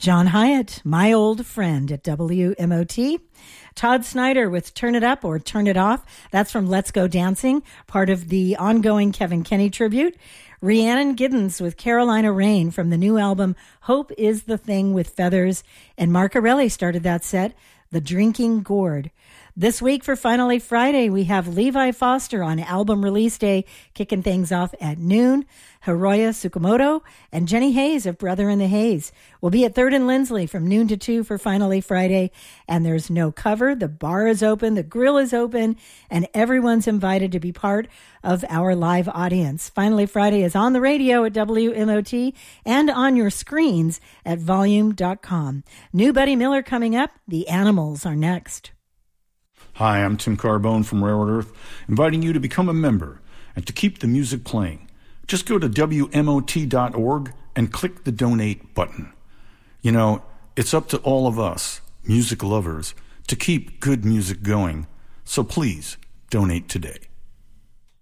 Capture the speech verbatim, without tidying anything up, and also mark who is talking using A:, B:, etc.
A: John Hyatt, my old friend at W M O T. Todd Snyder with Turn It Up or Turn It Off. That's from Let's Go Dancing, part of the ongoing Kevin Kenny tribute. Rhiannon Giddens with Carolina Rain from the new album Hope Is the Thing with Feathers. And Mark Arelli started that set, The Drinking Gourd. This week for Finally Friday, we have Levi Foster on album release day, kicking things off at noon. Hiroya Tsukamoto and Jenny Hayes of Brother in the Haze will be at Third and Lindsley from noon to two for Finally Friday. And there's no cover. The bar is open. The grill is open. And everyone's invited to be part of our live audience. Finally Friday is on the radio at W M O T and on your screens at volume dot com. New Buddy Miller coming up. The Animals are next.
B: Hi, I'm Tim Carbone from Railroad Earth, inviting you to become a member and to keep the music playing. Just go to W M O T dot org and click the donate button. You know, it's up to all of us, music lovers, to keep good music going. So please, donate today.